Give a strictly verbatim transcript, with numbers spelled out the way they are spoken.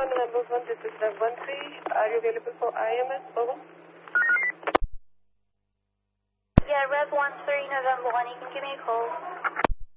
one, November one, this is Rev one three. Are you available for I M S? Over. Yeah, Rev one three, November one, you can give me a call.